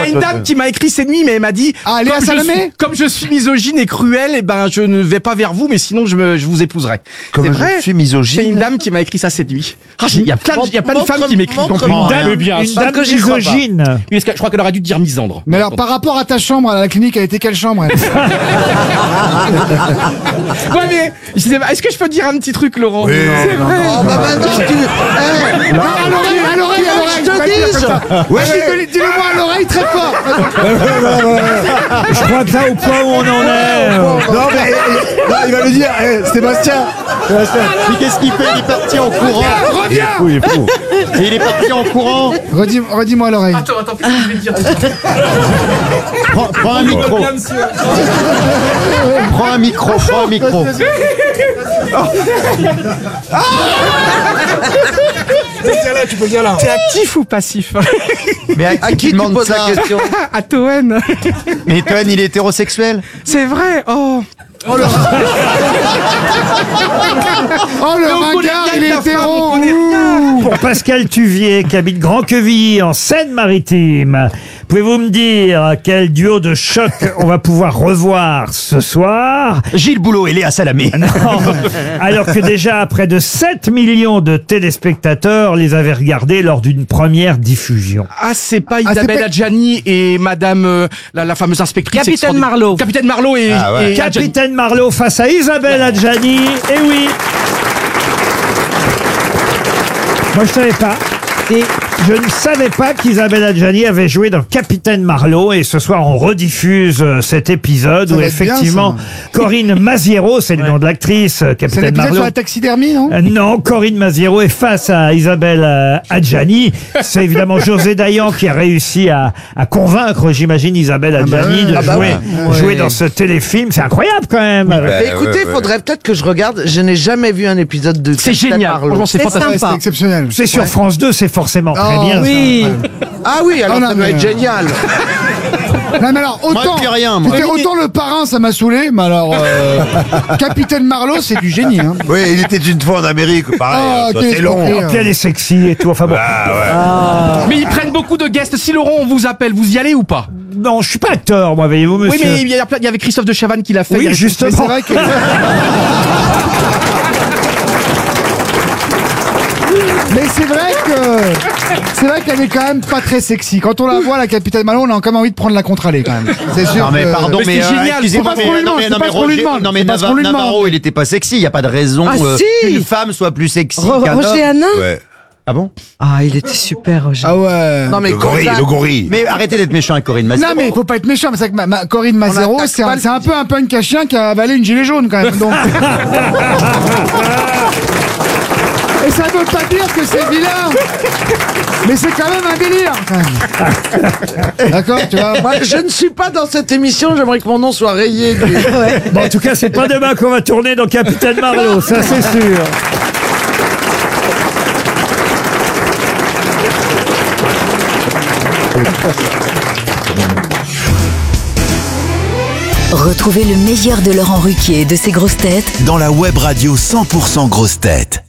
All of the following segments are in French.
une dame qui m'a écrit cette nuit, mais elle m'a dit Léa Salamé, comme je suis misogyne et cruelle, et ben je ne vais pas vers vous, mais sinon je vous épouserai. Comme C'est je vrai. suis misogyne. C'est une dame qui m'a écrit ça cette nuit. Il y a plein de femmes qui m'écrivent. Une dame misogyne. Oui, parce que je crois qu'elle aurait dû dire misandre. mais alors par rapport à ta chambre à la clinique, elle était quelle chambre elle Ouais, mais est-ce que je peux te dire un petit truc, Laurent? Oui. C'est vrai. Oh, bah maintenant, À l'oreille, je te dis ça. dis-le-moi à l'oreille très fort. Je crois que là, au point où on en est. Non, mais il va le dire. Sébastien. Mais qu'est-ce qu'il fait? Il est parti en courant. Reviens. Il est fou. Et il est parti en courant. Redis-moi à l'oreille. Attends, qu'est-ce que je vais dire? Prends un micro. Prends un micro. Tu peux dire là. T'es actif ou passif? Mais à qui tu demandes ça? À Toen. Mais Toen, il est hétérosexuel. C'est vrai. Oh. Oh le ringard, il est hétéro. Pour Pascal Tuvier, qui habite Grand-Quevilly, en Seine-Maritime. Pouvez-vous me dire quel duo de choc on va pouvoir revoir ce soir? Gilles Boulot et Léa Salamé. Non. Alors que déjà près de 7 millions de téléspectateurs les avaient regardés lors d'une première diffusion. Ah, c'est pas Isabelle Adjani et madame, la fameuse inspectrice. Capitaine Marlowe. Capitaine Marlowe et Adjani. Capitaine Marlowe face à Isabelle Adjani. Et oui. Moi, je savais pas. Et je ne savais pas qu'Isabelle Adjani avait joué dans Capitaine Marlowe. Et ce soir, on rediffuse cet épisode Ça où va être effectivement, bien, Corinne Maziero, c'est le nom de l'actrice, C'est Capitaine l'épisode sur Marlowe. la taxidermie, non Non, Corinne Maziero est face à Isabelle Adjani. C'est évidemment José Dayan qui a réussi à convaincre, j'imagine, Isabelle Adjani de jouer dans ce téléfilm. C'est incroyable quand même. Mais écoutez, faudrait peut-être que je regarde. Je n'ai jamais vu un épisode de C'est Capitaine génial. Marlowe. Franchement, c'est fantastique. C'est exceptionnel. C'est sur France 2, c'est forcément très bien. Oui. Ah oui, alors Oh, non, ça doit mais- être génial. Non mais alors Moi, je dis rien, moi. autant le parrain ça m'a saoulé, mais alors Capitaine Marlowe c'est du génie. Hein. Oui, il était une fois en Amérique, pareil. Ah, ça, quel c'est long. escroquerie. Puis elle est sexy et tout. Enfin bon. Mais ils prennent beaucoup de guests. Si Laurent, on vous appelle, vous y allez ou pas? Non, je suis pas acteur, moi, voyez-vous, monsieur. Oui, mais il y avait Christophe de Chavannes qui l'a fait. Oui, il y avait- justement. Mais c'est vrai que mais c'est vrai qu'elle est quand même pas très sexy. Quand on la voit la Capitaine Marlowe, on a quand même envie de prendre la contre-allée quand même. C'est sûr. Non mais que- pardon, Mais mais c'est génial, excusez-moi, c'est pas ce qu'on lui demande, c'est pas ce qu'on lui Roger, demande, non mais c'est pas ce qu'on lui demande. Navarro, il était pas sexy. Il y a pas de raison Ah, si. qu'une femme soit plus sexy qu'un Roger homme. Hanin. Ouais. Ah bon? Ah, il était super, Roger. Ah ouais. Non mais Le gorille, Kozak- le gorille. Mais arrêtez d'être méchant avec Corinne Maziero. Non mais faut pas être méchant, mais c'est vrai que Corinne Maziero, attaque c'est pas un peu un punk à chien qui a avalé une gilet jaune quand même. Donc. Et ça veut pas dire que c'est vilain, mais c'est quand même un délire. Quand même. D'accord, tu vois. Moi, je ne suis pas dans cette émission, j'aimerais que mon nom soit rayé. Bon, en tout cas, c'est pas demain qu'on va tourner dans Capitaine Marlowe, ça c'est sûr. Retrouvez le meilleur de Laurent Ruquier et de ses grosses têtes dans la web radio 100% grosses têtes.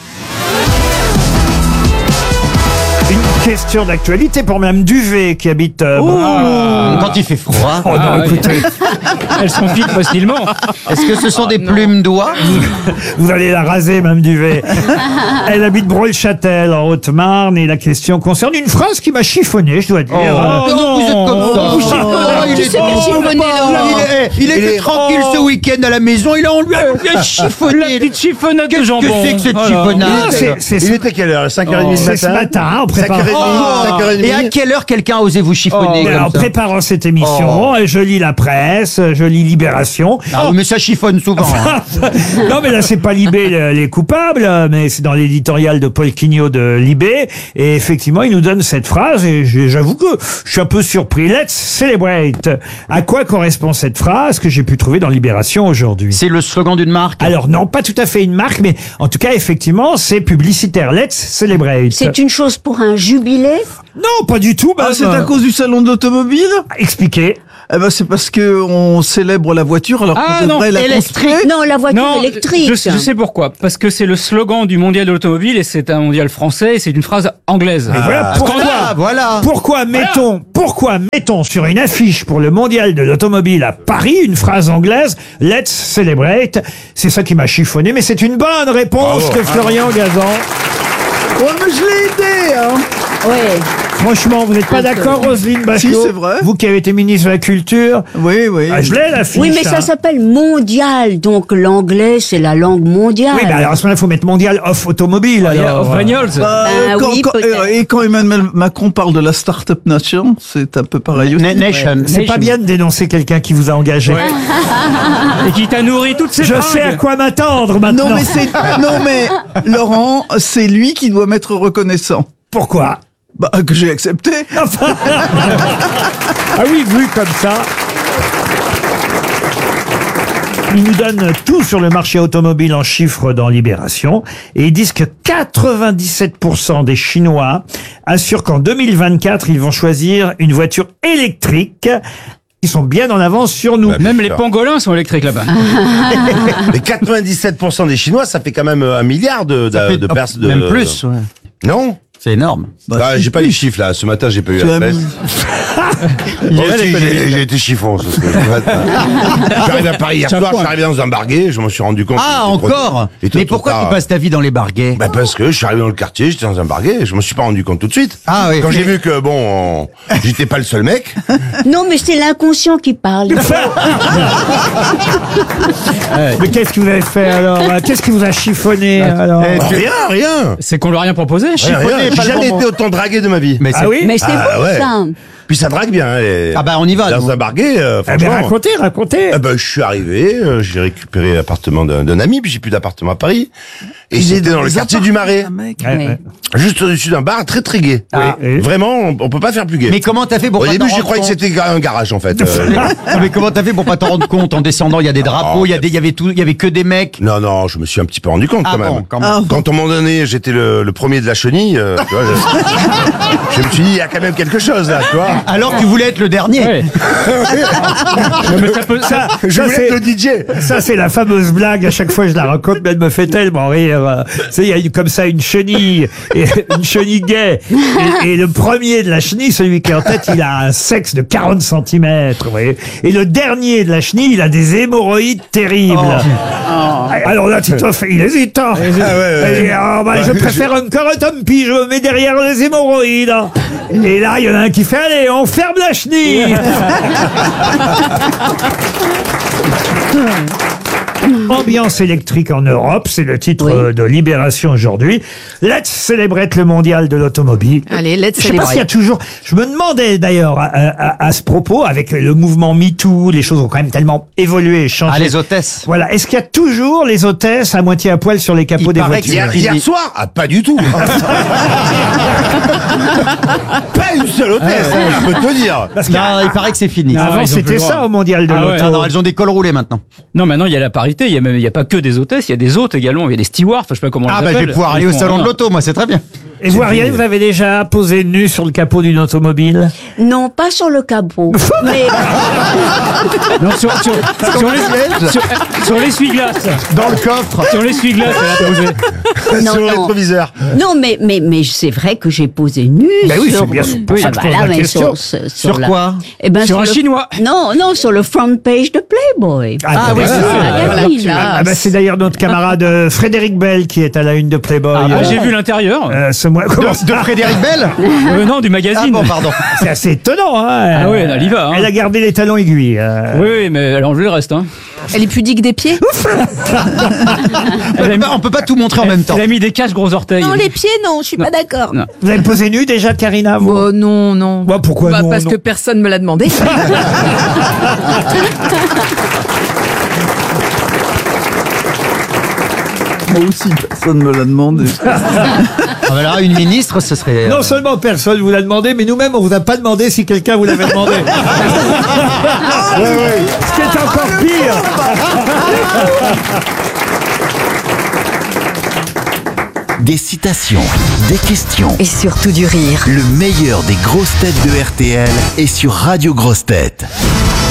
Une question d'actualité pour Mme Duvet qui habite. Quand il fait froid. Oh non, écoutez, Elles sont vides facilement. Est-ce que ce sont des plumes d'oie? vous allez la raser, Mme Duvet. Elle habite Brolles-Châtel en Haute-Marne et la question concerne une phrase qui m'a chiffonné, je dois dire. non, vous êtes comme ça. Oh, Il Tu sais pas chiffonner, Laurent. Il était tranquille ce week-end à la maison, il a chiffonné. La petite chiffonnade de Qu'est-ce que jambon. c'est que cette Oh là. chiffonnade? C'est était quelle heure? 5h30 c'est ce matin, en préparant. Et à quelle heure quelqu'un a osé vous chiffonner En comme ça? préparant cette émission, je lis la presse, je lis Libération. Ah, mais ça chiffonne souvent. Hein. Non, mais là, c'est pas Libé les coupables, mais c'est dans l'éditorial de Paul Quignot de Libé. Et effectivement, il nous donne cette phrase, et j'avoue que je suis un peu surpris. Let's celebrate. À quoi correspond cette phrase que j'ai pu trouver dans Libération aujourd'hui? C'est le slogan d'une marque. Alors non, pas tout à fait une marque, mais en tout cas, effectivement, c'est publicitaire. Let's celebrate. C'est une chose pour un jubilé. Non, pas du tout. Ah, c'est à cause du salon d'automobile? Expliquez. Eh ben, c'est parce que on célèbre la voiture alors qu'on non, devrait la Électrique. construire. Non, la voiture Non, électrique. je sais pourquoi. Parce que c'est le slogan du mondial de l'automobile et c'est un mondial français et c'est une phrase anglaise. Et voilà pourquoi mettons sur une affiche pour le mondial de l'automobile à Paris une phrase anglaise « Let's celebrate ». C'est ça qui m'a chiffonné, mais c'est une bonne réponse de Florian Gazan. Ouais, mais je l'ai aidé, hein. Ouais. Franchement, vous n'êtes pas d'accord, Roselyne Bachelot? Si, c'est vrai. Vous qui avez été ministre de la Culture. Oui, oui. Ah, je l'ai, l'affiche. Oui, mais ça hein. s'appelle mondial, donc l'anglais, c'est la langue mondiale. Oui, bah alors à ce moment-là, il faut mettre mondial off automobile. Alors. Of Bagnols. oui, peut-être. Et quand Emmanuel Macron parle de la Start-up Nation, c'est un peu pareil aussi. Nation. C'est pas bien de dénoncer quelqu'un qui vous a engagé. Et qui t'a nourri toutes ces Je fringues. sais à quoi m'attendre maintenant. Non mais Laurent, c'est lui qui doit m'être reconnaissant. Pourquoi? Bah, que j'ai accepté. Enfin. Ah oui, vu comme ça. Ils nous donnent tout sur le marché automobile en chiffres dans Libération. Et ils disent que 97% des Chinois assurent qu'en 2024, ils vont choisir une voiture électrique. Ils sont bien en avance sur nous. Même les pangolins sont électriques là-bas. Mais 97% des Chinois, ça fait quand même 1 milliard de personnes. Même plus, ouais. Non? C'est énorme. J'ai pas les chiffres là. Ce matin, j'ai pas eu la presse. Moi aussi, j'ai été chiffon. Je suis arrivé à Paris hier soir, je suis arrivé dans un barguet, je m'en suis rendu compte. Ah, encore? Mais pourquoi tu passes ta vie dans les barguets? Bah parce que je suis arrivé dans le quartier, j'étais dans un barguet, je me suis pas rendu compte tout de suite. Ah oui. Quand j'ai vu que bon, j'étais pas le seul mec. Non, mais c'est l'inconscient qui parle. Mais qu'est-ce que vous avez fait alors? Qu'est-ce qui vous a chiffonné alors? Rien. C'est qu'on lui a rien proposé. J'ai jamais été autant dragué de ma vie. Mais Ah oui? Mais c'est beau, ouais. ça. Puis ça drague bien. Ah bah on y va. Dans nous. un barguet, Eh bien, franchement. racontez. Eh ben, je suis arrivé, j'ai récupéré l'appartement d'un ami, puis j'ai plus d'appartement à Paris. Et c'était dans le quartier du Marais. Ouais, Ouais. ouais. Juste au-dessus d'un bar très très gai. Ah. Oui. Vraiment, on peut pas faire plus gai. Mais comment t'as fait pour Au pas début, t'en j'ai rendre cru que compte? c'était un garage, en fait. Mais comment t'as fait pour pas t'en rendre compte? En descendant, il y a des drapeaux, il y avait tout, il y avait que des mecs. Non, je me suis un petit peu rendu compte, Ah quand même. bon, quand même. Quand à un moment donné, j'étais le premier de la chenille, tu vois, je me suis dit, il y a quand même quelque chose, là, tu vois. Alors tu voulais être le dernier. Ouais. Non, mais ça peut, ça, Je voulais c'est- être le DJ. Ça, c'est la fameuse blague. À chaque fois, je la raconte, mais elle me fait tellement rire. Tu sais, il y a comme ça une chenille, et une chenille gay. Et le premier de la chenille, celui qui est en tête, il a un sexe de 40 cm. Vous voyez. Et le dernier de la chenille, il a des hémorroïdes terribles. Alors là, Titoff, il hésite. Hein. ouais. Et, alors, bah, je préfère encore un tant pis, je me mets derrière les hémorroïdes. Et là, il y en a un qui fait, allez, on ferme la chenille. Ambiance électrique en Europe, c'est le titre de Libération aujourd'hui. Let's celebrate le mondial de l'automobile. Allez, let's Je sais pas s'il y a toujours. Je me demandais d'ailleurs à ce propos, avec le mouvement MeToo, les choses ont quand même tellement évolué et changé. Ah, les hôtesses. Voilà. Est-ce qu'il y a toujours les hôtesses à moitié à poil sur les capots Il des paraît qu'il y voitures? a- Hier soir? Ah, pas du tout. Pas une seule hôtesse, je peux te dire. Parce Non, il paraît que c'est fini. Ah, qu'avant ils ont plus c'était le droit. ça au mondial de Ah ouais. l'auto. Non, elles ont des cols roulés maintenant. non, maintenant il y a la parité. Il y a pas que des hôtesses, il y a des hôtes également. Il y a des stewards. Enfin, je sais pas comment on Ah les bah je appelle. vais pouvoir aller Ils au font salon de rien. l'auto, moi c'est très bien. Et vous, Ariel, vous avez déjà posé nu sur le capot d'une automobile? Non, pas sur le capot. Mais Non, sur l'essuie-glace. Dans le coffre. Sur l'essuie-glace, elle a posé. non, Sur le non. rétroviseur. Non, mais c'est vrai que j'ai posé nu. Ben oui, sur... c'est bien pour ça que je pose la mais question. Sur la- quoi? Eh ben, Sur un le- Chinois. Non, sur le front page de Playboy. Ah, oui, bah, c'est voilà. ça. Ah bah, c'est d'ailleurs notre camarade Frédéric Bell qui est à la une de Playboy. Ah, bah, j'ai vu l'intérieur. Ce mois. Comment De Frédéric Bell? Non, du Ah magazine. bon, pardon. C'est assez étonnant, hein. Ah ouais, elle y va. Hein. Elle a gardé les talons aiguilles. Oui, mais elle a enlevé le reste. Hein. Elle est pudique des pieds? On peut pas tout montrer en même temps. Elle a mis des caches gros orteils. Non, les pieds, non, je suis pas d'accord. Non. Vous avez posé nu déjà, Karina, vous? Oh non, non. Bah, pourquoi non, Parce non que personne me l'a demandé. Moi aussi, personne ne me l'a demandé. Ah bah là, une ministre, ce serait. Non seulement personne vous l'a demandé, mais nous-mêmes, on vous a pas demandé si quelqu'un vous l'avait demandé. Ce qui est encore pire. Des citations, des questions. Et surtout du rire. Le meilleur des grosses têtes de RTL est sur Radio Grosses Têtes.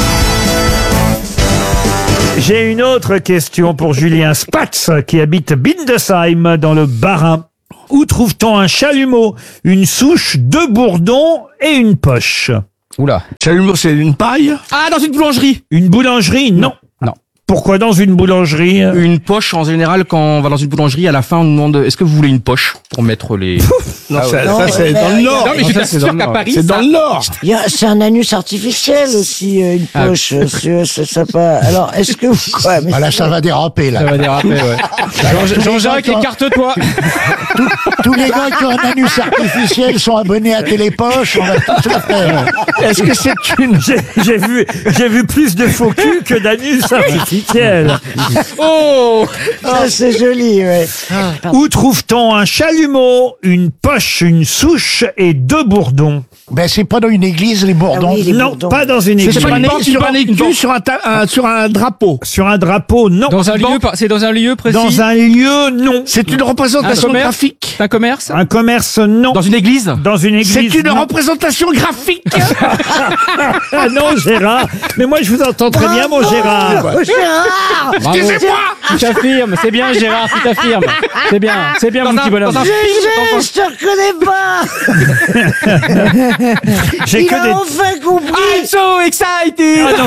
J'ai une autre question pour Julien Spatz, qui habite Bindesheim, dans le Bas-Rhin. Où trouve-t-on un chalumeau, une souche, 2 bourdons et une poche? Oula. Chalumeau, c'est une paille. Ah, dans une boulangerie. Une boulangerie? Non. Non. Pourquoi dans une boulangerie? Une poche, en général, quand on va dans une boulangerie, à la fin, on nous demande est-ce que vous voulez une poche pour mettre les... Non, ça c'est dans le Nord. Non, mais je t'assure qu'à Paris, C'est dans le Nord. C'est un anus artificiel aussi, une poche. C'est sympa. Alors, est-ce que vous... Quoi, mais Là, ça va déraper, là. Ça va déraper, ouais. Jean-Jacques, écarte-toi. Tous les gars qui ont un anus artificiel sont abonnés à Télépoche, on va tous le faire. Est-ce que c'est une... J'ai vu plus de faux cul que d'anus artificiel. Oh, ça, c'est joli, ouais. Où trouve-t-on un chalumeau, une poche, une souche et 2 bourdons? Ben, c'est pas dans une église, les bourdons. Ah oui, les Non, bourdons. pas dans une C'est église. sur un écu, sur un drapeau. Sur un drapeau, non. C'est dans un lieu précis. Dans un lieu, non. C'est une représentation commerce graphique. C'est un commerce. Un commerce, non. dans une église. Dans une église. C'est une non. représentation graphique. Ah non, Gérard. Mais moi, je vous entends très bien, mon Gérard. Gérard Excusez-moi. Tu t'affirmes, c'est bien Gérard, tu t'affirmes. C'est bien mon petit bonhomme. Je te reconnais pas. J'ai Il que a des... enfin compris. I'm so excited. Ah non,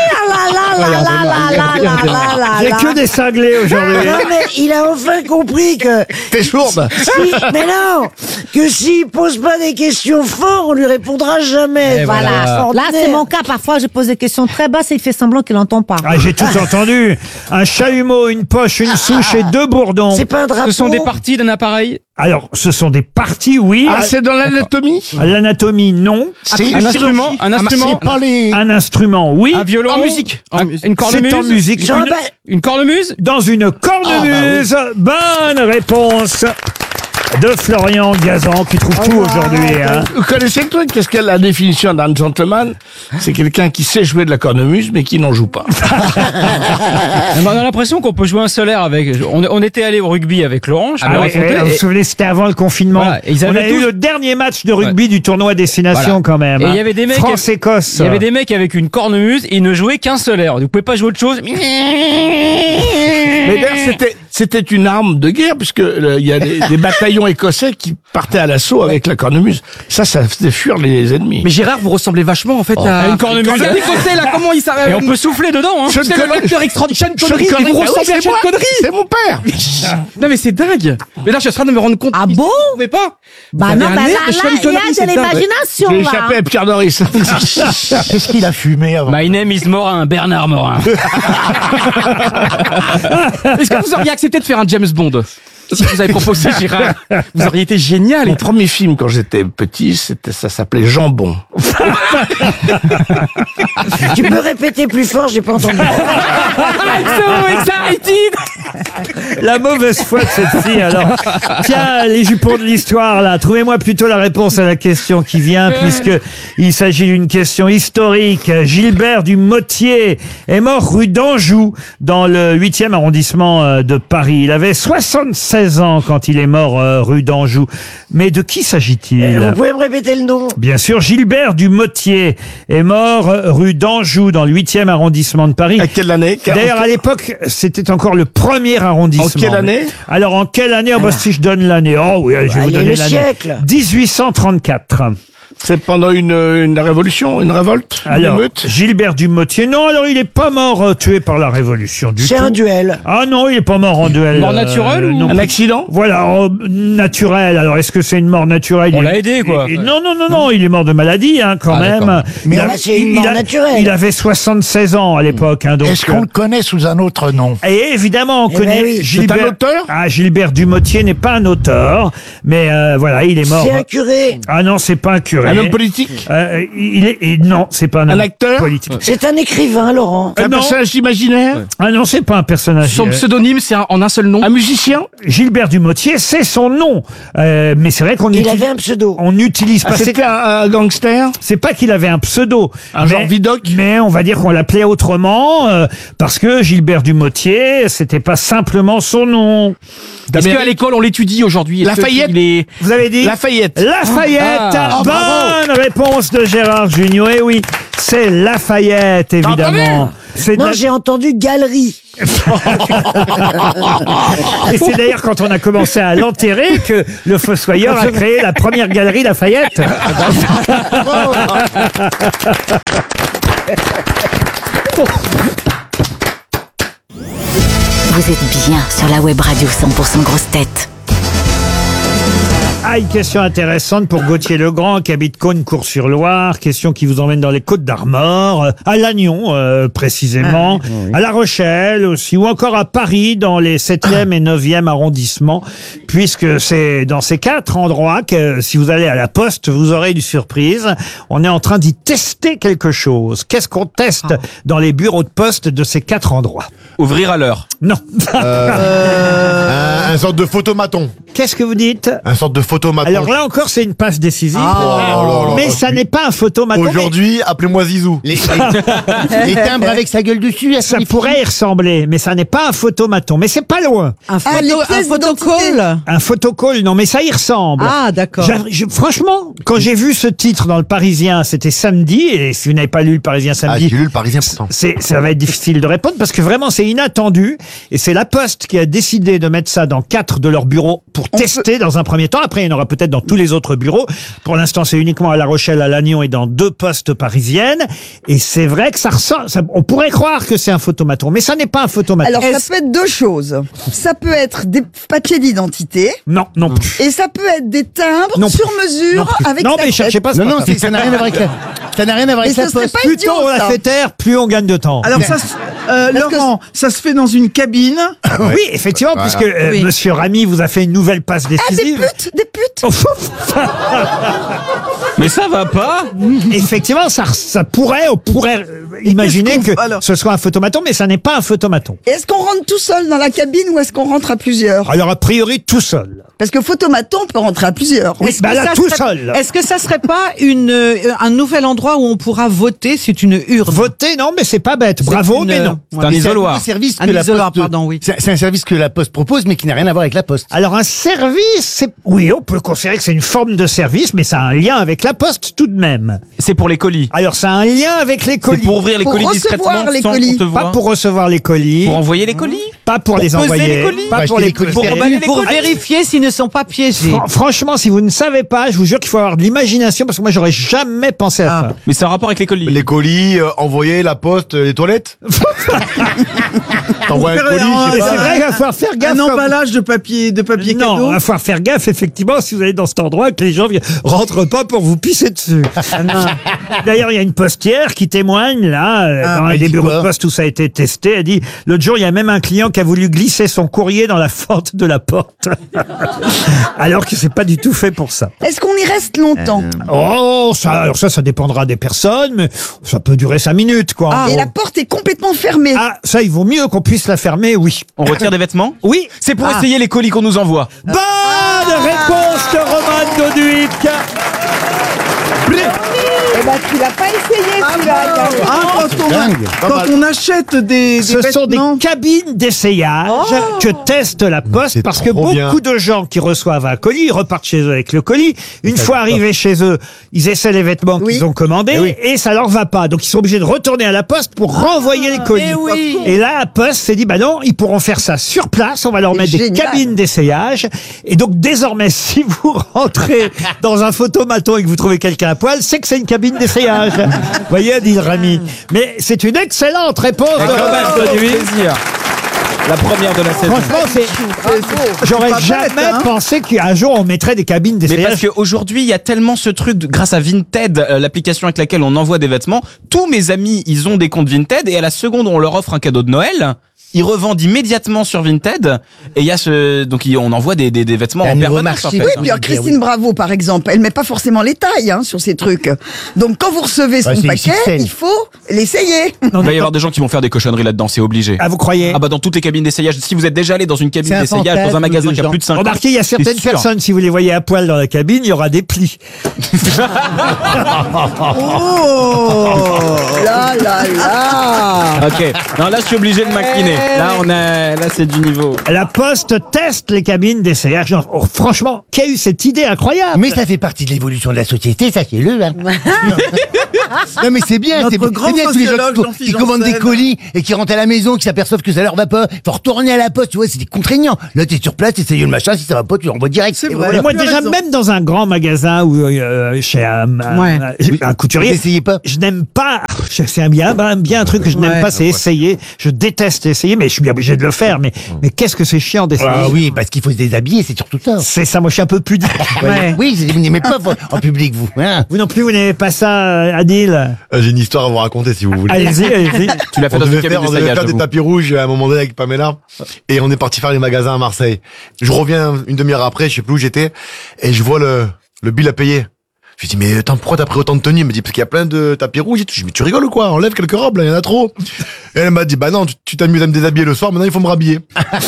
j'ai J'ai que des cinglés aujourd'hui. Non, mais il a enfin compris que... T'es sourde. Mais non, que s'il pose pas des questions fortes, on lui répondra jamais. voilà. Là, c'est mon cas. Parfois, je pose des questions très basses et il fait semblant qu'il n'entend pas. Ah, j'ai tout entendu. Un chalumeau, une poche, une souche et 2 bourdons. C'est pas un drapeau. Ce sont des parties d'un appareil. Alors, ce sont des parties, oui. Ah, c'est dans l'anatomie. L'anatomie, non. Un instrument. C'est pas les... Un instrument, oui. Un violon. En musique. Une cornemuse. C'est en musique. Une cornemuse. Dans une cornemuse. Bonne réponse de Florian Gazan, qui trouve tout aujourd'hui. Hein. Vous connaissez le truc? Qu'est-ce qu'est la définition d'un gentleman? C'est quelqu'un qui sait jouer de la cornemuse, mais qui n'en joue pas. On a l'impression qu'on peut jouer un solaire avec. On était allé au rugby avec Laurent. Je me Oui, racontais, vous vous et- souvenez, c'était avant le confinement. Voilà, et ils On avaient a eu tous- le dernier match de rugby du tournoi Destination Voilà. quand même. Et il hein. y avait des mecs. France-Écosse. Il y avait des mecs avec une cornemuse et ils ne jouaient qu'un solaire. Vous pouvez pas jouer autre chose. Mais d'ailleurs, c'était une arme de guerre, puisque il y a des bataillons écossais qui partaient à l'assaut avec la cornemuse. Ça faisait fuir les ennemis. Mais Gérard, vous ressemblez vachement en fait à une cornemuse. Regardez côté là, comment il s'arrête. Et on peut souffler dedans. Hein. Je ne C'est le connais- acteur extraordinaire. Sean Sean Connery, mais Connery. vous Ah oui, ressemblez à c'est Sean moi. Connery. C'est mon père. Non mais c'est dingue. Mais là, je suis en train de me rendre compte. Ah bon? Vous pouvez pas. Bah Vous non, avez bah un là, air de Sean il y Connery, a c'est de dingue. l'imagination, J'ai là. échappé à Pierre Doris. Qu'est-ce qu'il a fumé avant? My name is Morin, Bernard Morin. Est-ce que vous auriez accepté de faire un James Bond si vous avez proposé Gérard? Vous auriez été génial. Mon premier film quand j'étais petit, ça s'appelait Jambon. Tu peux répéter plus fort, j'ai pas entendu. I'm so excited. La mauvaise foi de cette fille, alors. Tiens, les jupons de l'histoire, là. Trouvez-moi plutôt la réponse à la question qui vient, puisque il s'agit d'une question historique. Gilbert du Mottier est mort rue d'Anjou, dans le 8e arrondissement de Paris. Il avait 76 ans quand il est mort rue d'Anjou. Mais de qui s'agit-il? Vous pouvez me répéter le nom? Bien sûr, Gilbert du Mottier est mort rue d'Anjou, dans le 8e arrondissement de Paris. À quelle année? D'ailleurs, à l'époque, c'était encore le premier arrondissement. En quelle année? Alors, en quelle année? Oh, bah, si je donne l'année. Oh oui, je vais vous Allez, donner le l'année. siècle. 1834. C'est pendant une révolution, une révolte, une Alors, émeute? Gilbert du Mottier. Non, alors, il est pas mort tué par la Révolution du tout. C'est un duel. Ah non, il est pas mort en duel. Mort naturelle ou- non. Un accident? Voilà, naturel. Alors, est-ce que c'est une mort naturelle? On l'a aidé, quoi. Non, il est mort de maladie, hein, quand même. d'accord. Mais c'est une mort naturelle. Il avait 76 ans à l'époque, hein, donc. Est-ce qu'on le connaît sous un autre nom? Et évidemment, on Eh connaît ben oui. Gilbert. C'est un auteur? Ah, Gilbert Dumottier n'est pas un auteur, mais voilà, il est mort. C'est un curé. Ah non, c'est pas un curé. Un homme politique? Non, c'est pas un acteur politique. C'est un écrivain, Laurent. Un non. personnage imaginaire? Ah non, c'est pas un personnage. Son pseudonyme, c'est en un seul nom. Un musicien? Gilbert Dumottier, c'est son nom, mais c'est vrai qu'on Il avait un pseudo. on n'utilise pas. C'était un gangster? C'est pas qu'il avait un pseudo. Un genre Vidocq? Mais on va dire qu'on l'appelait autrement, parce que Gilbert Dumottier, c'était pas simplement son nom. Est-ce qu'à l'école, on l'étudie aujourd'hui? Est-ce que Lafayette? il est- Vous avez dit Lafayette. Lafayette. Ah, Bonne réponse de Gérard Junior. Eh oui, c'est Lafayette, évidemment. Non, j'ai entendu galerie. Et c'est d'ailleurs quand on a commencé à l'enterrer que le fossoyeur a créé la première galerie Lafayette. Vous êtes bien sur la web radio 100% grosses têtes. Ah, une question intéressante pour Gauthier Legrand qui habite Cosne-Cours-sur-Loire. Question qui vous emmène dans les Côtes-d'Armor, à Lannion précisément, à La Rochelle aussi, ou encore à Paris dans les 7e et 9e arrondissements, puisque c'est dans ces 4 endroits que si vous allez à la poste, vous aurez une surprise. On est en train d'y tester quelque chose. Qu'est-ce qu'on teste dans les bureaux de poste de ces 4 endroits? Ouvrir à l'heure. Non. Un sorte de photomaton. Qu'est-ce que vous dites? Un sorte de photomaton. Alors là encore, c'est une passe décisive. là, mais ça n'est pas un photomaton. Aujourd'hui, appelez-moi Zizou. Les timbres avec sa gueule dessus. Ça pourrait y ressembler, mais ça n'est pas un photomaton. Mais c'est pas loin. Un photocall. Un photocall, non, mais ça y ressemble. Ah, d'accord. Franchement, quand j'ai vu ce titre dans le Parisien, c'était samedi, et si vous n'avez pas lu le Parisien samedi, j'ai lu le Parisien pourtant. ça va être difficile de répondre parce que vraiment c'est inattendu, et c'est la Poste qui a décidé de mettre ça dans 4 de leurs bureaux pour tester dans un premier temps. Après, il y en aura peut-être dans tous les autres bureaux. Pour l'instant, c'est uniquement à La Rochelle, à Lannion et dans 2 postes parisiennes. Et c'est vrai que ça ressemble. On pourrait croire que c'est un photomaton, mais ça n'est pas un photomaton. Alors, ça peut être 2 choses. Ça peut être des papiers d'identité. Non plus. Et ça peut être des timbres Non sur plus. mesure avec non, la mais cherchez pas. Non, ça n'a rien à voir avec la... Ça n'a rien à voir avec la poste. Plus tôt on la fait taire, plus on gagne de temps. Alors Laurent, ça se fait dans une cabine. Oui, effectivement, puisque Monsieur Ramy vous a fait une nouvelle passe décisive. Des putes. Mais ça va pas. Effectivement, on pourrait imaginer que ce soit un photomaton, mais ça n'est pas un photomaton. Est-ce qu'on rentre tout seul dans la cabine ou est-ce qu'on rentre à plusieurs? Alors, a priori, tout seul. Parce que photomaton peut rentrer à plusieurs. Oui, là, tout seul. Est-ce que ça serait pas un nouvel endroit où on pourra voter? C'est une urne. Voter, non, mais c'est pas bête. Bravo, mais non. C'est un isoloir. C'est un service que la Poste propose, mais qui n'a rien à voir avec la Poste. Alors, un service, oui, on peut considérer que c'est une forme de service, mais ça a un lien avec la Poste tout de même. C'est pour les colis. Alors, ça a un lien avec les colis. C'est pour ouvrir les colis discrètement sans qu'on te voit. Pas pour recevoir les colis. Pour envoyer les colis. Pas pour les envoyer. Les colis. Pas pour les colis. Pour vérifier s'ils ne sont pas piégés. Franchement, si vous ne savez pas, je vous jure qu'il faut avoir de l'imagination, parce que moi, j'aurais jamais pensé à ça. Mais c'est un rapport avec les colis. Les colis, envoyer, la poste, les toilettes. T'envoies un colis, je sais pas. C'est vrai qu'il va falloir faire gaffe. Un emballage de papier Non, cadeau. il va falloir faire gaffe, effectivement, si vous allez dans cet endroit, que les gens rentrent pas pour vous pisser dessus. D'ailleurs, il y a une postière qui témoigne, là, dans les bureaux de poste où ça a été testé. Elle dit, l'autre jour, il y a même un client qui a voulu glisser son courrier dans la fente de la porte. Alors que c'est pas du tout fait pour ça. Est-ce qu'on y reste longtemps? Alors ça dépendra des personnes, mais ça peut durer 5 minutes, quoi. Et la porte est complètement fermée. Ah, ça, il vaut mieux qu'on puisse la fermer, oui. On retire des vêtements? Oui. C'est pour essayer les colis qu'on nous envoie. Bonne réponse de Roman Doduic. Eh ben, tu l'as pas essayé, celui-là. Quand on achète des Ce sont des cabines d'essayage que teste la Poste, parce que beaucoup de gens qui reçoivent un colis, ils repartent chez eux avec le colis. Une fois arrivés chez eux, ils essaient les vêtements qu'ils ont commandés et ça leur va pas. Donc ils sont obligés de retourner à la Poste pour renvoyer les colis. Et là, la Poste s'est dit, bah non, ils pourront faire ça sur place. On va leur mettre des cabines d'essayage. Et donc désormais, si vous rentrez dans un photomaton et que vous trouvez quelqu'un à poil, c'est que c'est une cabine d'essayage. Vous voyez, dit Ramy. Mais c'est une excellente réponse de Roman Doduic. La première de la saison. Franchement, j'aurais jamais pensé qu'un jour on mettrait des cabines d'essayage. Mais parce qu'aujourd'hui, il y a tellement ce truc, grâce à Vinted, l'application avec laquelle on envoie des vêtements, tous mes amis, ils ont des comptes Vinted, et à la seconde où on leur offre un cadeau de Noël, ils revendent immédiatement sur Vinted, et il y a donc on envoie des vêtements en permanence. En fait. Oui, puis Christine Bravo, par exemple, elle met pas forcément les tailles sur ces trucs. Donc quand vous recevez son paquet, il faut l'essayer. Il va y avoir des gens qui vont faire des cochonneries là-dedans, c'est obligé. Ah, vous croyez? Ah bah dans toutes les cabines d'essayage. Si vous êtes déjà allé dans une cabine d'essayage, dans un magasin qui a plus de 5 ans. Remarquez, il y a certaines personnes, si vous les voyez à poil dans la cabine, il y aura des plis. Oh là là là. Ok. Non, là, je suis obligé de m'incliner. Là, c'est du niveau. La Poste teste les cabines d'essayage. Oh, franchement, qui a eu cette idée incroyable? Mais ça fait partie de l'évolution de la société, sachez-le. Hein. Non mais c'est bien, c'est bien tous les gens qui commandent des colis et qui rentrent à la maison, qui s'aperçoivent que ça leur va pas. Faut retourner à la poste, tu vois, c'est contraignant. Là, t'es sur place, t'essayes le machin, si ça va pas, tu l'envoies direct. C'est vrai. Moi, déjà, même dans un grand magasin ou chez un couturier, n'essayez pas. Je n'aime pas. C'est bien un truc que je n'aime pas, c'est essayer. Je déteste essayer, mais je suis bien obligé de le faire. Mais qu'est-ce que c'est chiant d'essayer. Ah oui, parce qu'il faut se déshabiller, c'est surtout ça. C'est ça, moi je suis un peu pudique. Oui, vous n'aimez pas en public, vous. Hein. Vous non plus, vous n'aimez pas ça, Adil? J'ai une histoire à vous raconter si vous voulez. Allez-y. Tu l'as fait on dans devait une cabine faire, d'essayage, des tapis rouges à un moment donné avec Pamela. Et on est parti faire les magasins à Marseille. Je reviens une demi-heure après, je sais plus où j'étais. Et je vois le bill à payer. Je lui dis, mais attends, pourquoi t'as pris autant de tenues? Elle me dit, parce qu'il y a plein de tapis rouges et tout. Je dis, mais tu rigoles ou quoi? Enlève quelques robes, là, il y en a trop. Et elle m'a dit, bah non, tu t'amuses à me déshabiller le soir, maintenant il faut me rhabiller.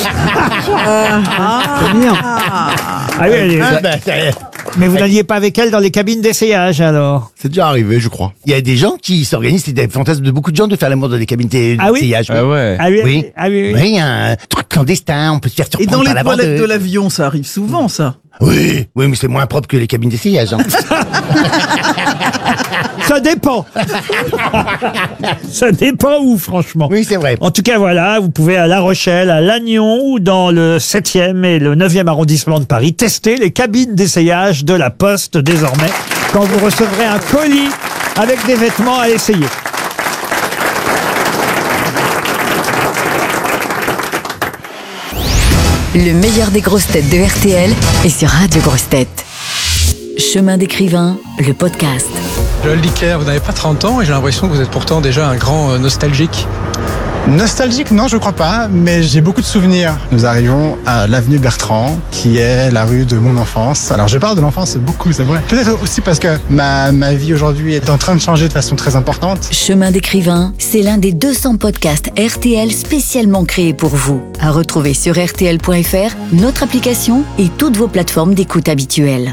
C'est bien. Oui, mais vous n'alliez pas avec elle dans les cabines d'essayage, alors? C'est déjà arrivé, je crois. Il y a des gens qui s'organisent, c'est des fantasmes de beaucoup de gens de faire l'amour dans des cabines d'essayage. Ah ouais. Oui. Oui, un truc clandestin, on peut se faire surprendre. Et dans les par toilettes de l'avion, ça arrive souvent, ça. Oui, mais c'est moins propre que les cabines d'essayage. Hein. Ça dépend. Ça dépend où, franchement. Oui, c'est vrai. En tout cas, voilà, vous pouvez à La Rochelle, à Lannion ou dans le 7e et le 9e arrondissement de Paris tester les cabines d'essayage de la Poste désormais quand vous recevrez un colis avec des vêtements à essayer. Le meilleur des grosses têtes de RTL est sur Radio Grosses Têtes. Chemin d'écrivain, le podcast. Joël Dicker, vous n'avez pas 30 ans et j'ai l'impression que vous êtes pourtant déjà un grand nostalgique. Nostalgique, non, je crois pas, mais j'ai beaucoup de souvenirs. Nous arrivons à l'avenue Bertrand, qui est la rue de mon enfance. Alors, je parle de l'enfance beaucoup, c'est vrai. Peut-être aussi parce que ma vie aujourd'hui est en train de changer de façon très importante. Chemin d'écrivain, c'est l'un des 200 podcasts RTL spécialement créés pour vous. À retrouver sur RTL.fr, notre application et toutes vos plateformes d'écoute habituelles.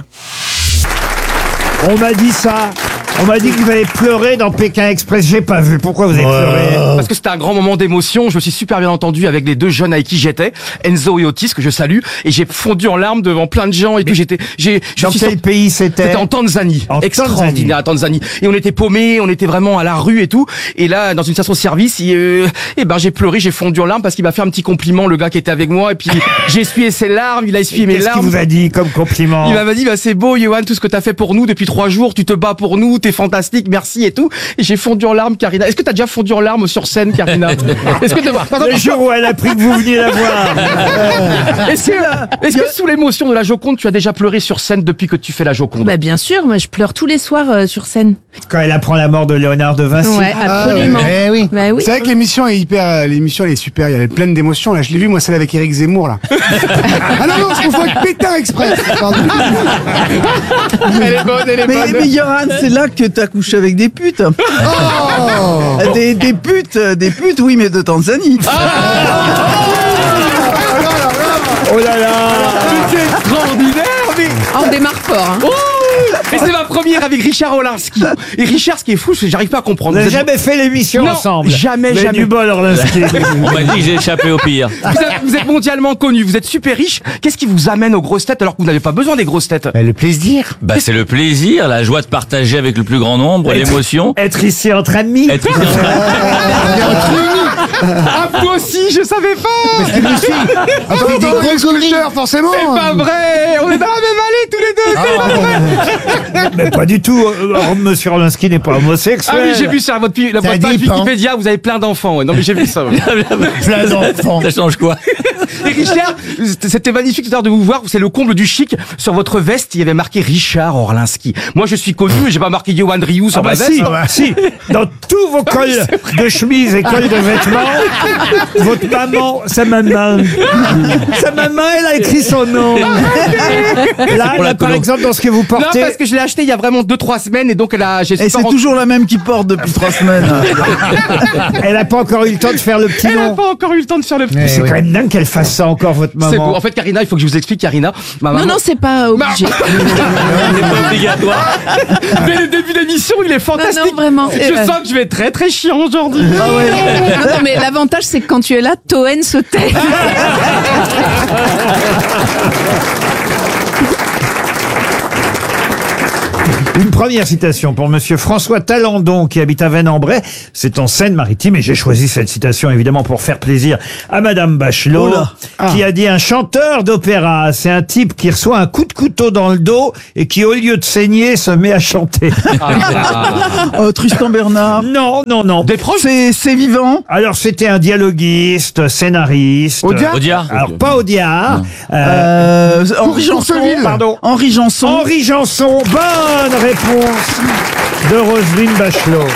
On m'a dit ça. On m'a dit que vous avez pleuré dans Pékin Express. J'ai pas vu. Pourquoi vous avez pleuré? Parce que c'était un grand moment d'émotion. Je me suis super bien entendu avec les deux jeunes avec qui j'étais, Enzo et Otis, que je salue. Et j'ai fondu en larmes devant plein de gens. Et puis dans quel pays c'était? C'était en Tanzanie. Extraordinaire, à Tanzanie. Et on était paumés, on était vraiment à la rue et tout. Et là, dans une station-service, j'ai pleuré, j'ai fondu en larmes parce qu'il m'a fait un petit compliment, le gars qui était avec moi. Et puis, j'ai essuyé ses larmes, il a essuyé mes larmes. Qu'est-ce qu'il vous a dit comme compliment? Il m'a dit, c'est beau, Johan, tout ce que t'as fait pour nous depuis 3 jours. Tu te bats pour nous, t'es fantastique, merci et tout. Et j'ai fondu en larmes, Karina. Est-ce que t'as déjà fondu en larmes sur scène, Karina? Est-ce que le jour où elle a appris que vous veniez la voir. Est-ce que sous l'émotion de la Joconde, tu as déjà pleuré sur scène depuis que tu fais la Joconde? Bah bien sûr, moi je pleure tous les soirs sur scène. Quand elle apprend la mort de Léonard de Vinci. Ouais, absolument. Oui. Bah oui. C'est vrai que l'émission est l'émission elle est super, il y a plein d'émotions. Là, je l'ai vu moi celle avec Éric Zemmour là. Ah non, je confonds avec Pétain Express. Pardon. Elle est bonne. Mais Yoran, c'est là que t'as couché avec des putes. Oh des putes, oui, mais de Tanzanie. Oh là là. C'est extraordinaire, mais... On démarre fort, hein. Et c'est ma première avec Richard Orlinski. Et Richard, ce qui est fou, c'est que j'arrive pas à comprendre. Vous n'avez jamais fait l'émission ensemble? Jamais. Du bol, Orlinski. On m'a dit que j'ai échappé au pire. Vous êtes mondialement connu, vous êtes super riche. Qu'est-ce qui vous amène aux grosses têtes alors que vous n'avez pas besoin des grosses têtes? Le plaisir. C'est le plaisir, la joie de partager avec le plus grand nombre, l'émotion. Être ici entre amis. Ah, moi aussi, je savais pas. Attends, des gros sculpteurs, forcément. C'est pas vrai. On est dans la même allée tous les deux. C'est pas vrai. Mais pas du tout. Monsieur Orlinski n'est pas homosexuel. Ah oui, j'ai vu ça. Votre page Wikipédia, vous avez plein d'enfants. Ouais. Non, mais j'ai vu ça. Plein d'enfants. Ça change quoi? Et Richard, c'était magnifique tout à l'heure de vous voir. C'est le comble du chic. Sur votre veste, il y avait marqué Richard Orlinski. Moi, je suis connu, mais j'ai pas marqué Johan Rioux sur ma veste. Si. Dans tous vos cols de chemise et cols de vêtements, votre maman, sa maman, elle a écrit son nom. Là, par exemple, dans ce que vous portez. Non, parce que je l'ai acheté il y a vraiment 2-3 semaines et donc Et c'est toujours la même qui porte depuis 3 semaines. Elle n'a pas encore eu le temps de faire le petit nom. Elle n'a pas encore eu le temps de faire le petit nom. C'est quand même dingue qu'elle qu'elle fasse ça encore, votre maman. C'est beau. En fait, Karina, il faut que je vous explique, Karina. Ma maman... Non, non, c'est pas obligé. C'est pas obligatoire. Mais le début d'émission, il est fantastique. Non, vraiment. Je sens que je vais être très très chiant aujourd'hui. Ah ouais. Non, mais l'avantage, c'est que quand tu es là, Toen se tait. Une première citation pour monsieur François Talandon qui habite à Vennes-en-Bray. C'est en Seine-Maritime et j'ai choisi cette citation évidemment pour faire plaisir à madame Bachelot qui a dit: un chanteur d'opéra, c'est un type qui reçoit un coup de couteau dans le dos et qui au lieu de saigner se met à chanter. Tristan Bernard. Non, non, non. Des proches. C'est vivant. Alors c'était un dialoguiste, scénariste. Audiard. Alors pas Audiard. Henri Janson. Pardon. Henri Janson. Henri Janson. Bonne réponse de Roselyne Bachelot.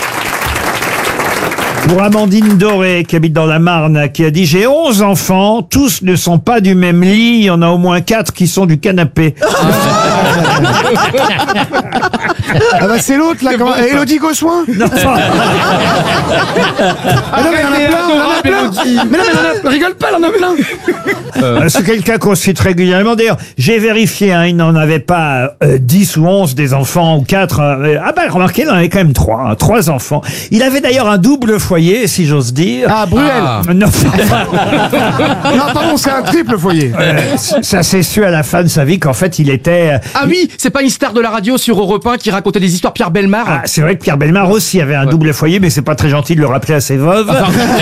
Pour Amandine Doré, qui habite dans la Marne, qui a dit: j'ai 11 enfants, tous ne sont pas du même lit, il y en a au moins 4 qui sont du canapé. Ah bah c'est l'autre là, comment... Élodie Gossuin. Non. Ah non mais il y en a plein, Mais non mais rigole pas, il y en a plein. C'est quelqu'un qu'on cite régulièrement. D'ailleurs, j'ai vérifié, hein, il n'en avait pas 10 ou 11 des enfants, ou 4. Ah bah remarquez, il en avait quand même 3. 3 enfants. Il avait d'ailleurs un double foyer, si j'ose dire. Ah, Bruel. Non. Non, pardon, c'est un triple foyer. Ça s'est su à la fin de sa vie qu'en fait, il était... Ah oui, c'est pas une star de la radio sur Europe 1 qui racontait des histoires, Pierre Bellemare. Ah, c'est vrai que Pierre Bellemare aussi avait un double foyer, mais c'est pas très gentil de le rappeler à ses veuves.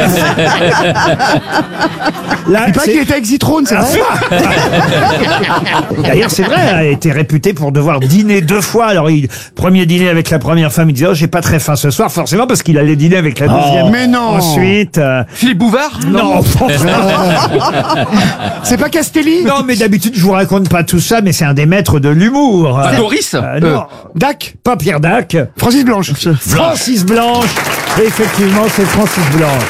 Là, il paraît qu'il était avec Zitrone, c'est vrai. D'ailleurs, c'est vrai, il a été réputé pour devoir dîner 2 fois. Alors, premier dîner avec la première femme, il disait: oh, j'ai pas très faim ce soir, forcément, parce qu'il allait dîner avec la deuxième. Mais non. Ensuite... Philippe Bouvard? Non. C'est pas Castelli? Non, mais d'habitude, je vous raconte pas tout ça, mais c'est un des maîtres de l'humour. Doris? Non. Dac? Pas Pierre Dac. Francis Blanche. Francis Blanche. Effectivement, c'est Francis Blanche.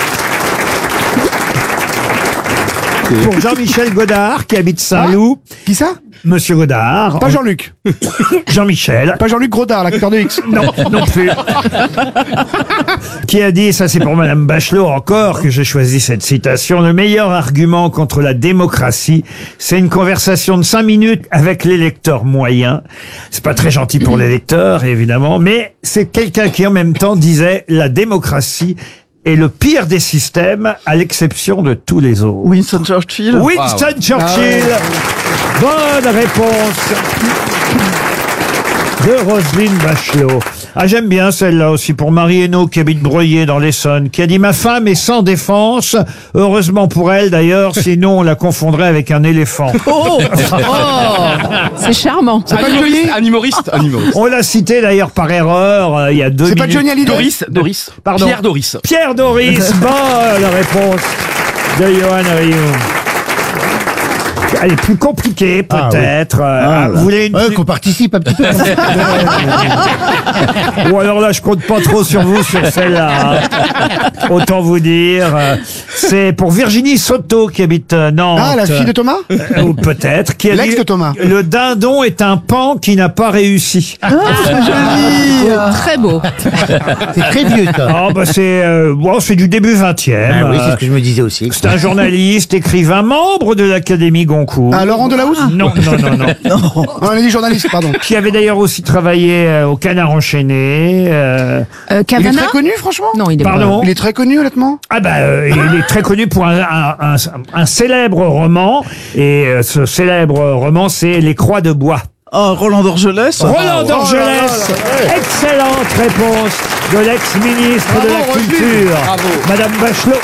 Pour Jean-Michel Godard, qui habite Saint-Loup. Qui ça? Monsieur Godard. Pas Jean-Luc. Jean-Michel. Pas Jean-Luc Godard, l'acteur de X. Non, non plus. Qui a dit, ça c'est pour madame Bachelot encore que j'ai choisi cette citation: le meilleur argument contre la démocratie, c'est une conversation de 5 minutes avec l'électeur moyen. C'est pas très gentil pour l'électeur, évidemment, mais c'est quelqu'un qui en même temps disait: la démocratie est le pire des systèmes, à l'exception de tous les autres. Winston Churchill. Winston Churchill. Bonne réponse de Roselyne Bachelot. Ah, j'aime bien celle-là aussi pour Marie Hainaut, qui habite Breuillé dans l'Essonne, qui a dit: ma femme est sans défense. Heureusement pour elle d'ailleurs, sinon on la confondrait avec un éléphant. Oh, c'est charmant. C'est pas Un humoriste. On l'a cité d'ailleurs par erreur il y a 2 minutes. C'est pas Johnny Hallyday? Doris. Pardon. Pierre Doris. Pierre Doris. Bonne réponse de Johan Rioux. Elle est plus compliquée, peut-être. Vous voulez une qu'on participe un petit peu. Ou alors là, je compte pas trop sur vous sur celle-là. Autant vous dire. C'est pour Virginie Soto, qui habite Nantes. Ah, la fille de Thomas? Ou peut-être. Qui a L'ex dit: de Thomas. le dindon est un pan qui n'a pas réussi. Ah, c'est joli. Très beau. C'est très vieux, ça. Ah, bah c'est du début 20e. Ah oui, c'est ce que je me disais aussi. C'est un journaliste, écrivain, membre de l'Académie Goncourt. Ah, Laurent Delahousse? Non. On a dit journaliste, pardon. Qui avait d'ailleurs aussi travaillé au Canard enchaîné. Il est Cavana? très connu, franchement? Non, il est Pardon? Il est très connu, honnêtement? Ah bah, il est très connu pour un célèbre roman. Et ce célèbre roman, c'est Les Croix de Bois. Oh, Roland d'Orgelès. Roland d'Orgelès. Excellente réponse de l'ex-ministre de la Culture, Madame Bachelot.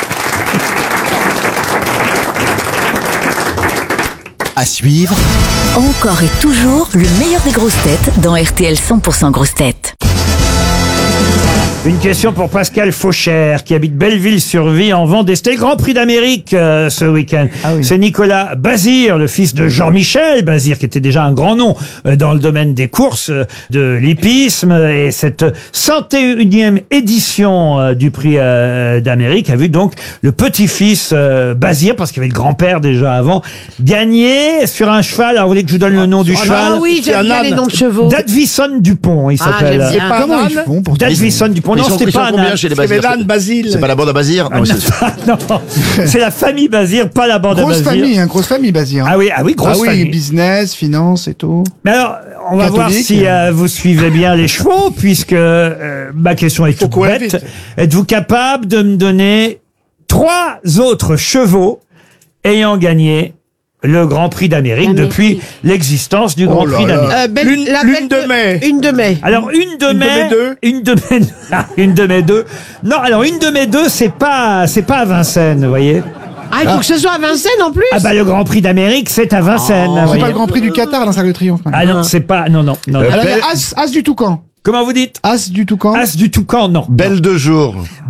À suivre. Encore et toujours le meilleur des grosses têtes dans RTL 100% grosses têtes. Une question pour Pascal Fauchère, qui habite Belleville-sur-Vie en Vendée. C'était le Grand Prix d'Amérique ce week-end. C'est Nicolas Bazir, le fils de Jean-Michel Bazir, qui était déjà un grand nom dans le domaine des courses de l'hippisme. Et cette 101e édition du Prix d'Amérique a vu donc le petit-fils Bazir, parce qu'il y avait le grand-père déjà avant, gagner sur un cheval. Alors, vous voulez que je vous donne le nom du cheval? Ah oui, j'aime bien les noms de chevaux. Dadvison Dupont, il s'appelle. j'aime bien. Comment ils font pour Dadvison Dupont. Oh non, c'est pas un combien âne. chez les Bazirs? Basile. C'est pas la bande à Bazir? Non, c'est- Non, c'est la famille Bazir, pas la bande à Grosse Bazir. famille, grosse famille, Bazir. Ah oui, grosse famille. Business, finance et tout. Mais alors, on va voir Catholique. si vous suivez bien les chevaux, puisque ma question est toute qu'on bête. l'invite. Êtes-vous capable de me donner 3 autres chevaux ayant gagné le Grand Prix d'Amérique depuis l'existence du Grand Prix d'Amérique? L'une de mai. Une de mai. Alors, une de mai deux. une de mai 2. Non, alors, une de mai 2, c'est pas à Vincennes, vous voyez. Ah, il faut que ce soit à Vincennes en plus. Ah bah, le Grand Prix d'Amérique, c'est à Vincennes. vous C'est voyez. pas le Grand Prix du Qatar dans Cercle de Triomphe. Ah non, c'est pas, non. Alors, il y a As du Toucan. Comment vous dites? As du Toucan. As du Toucan, non. Belle de jour.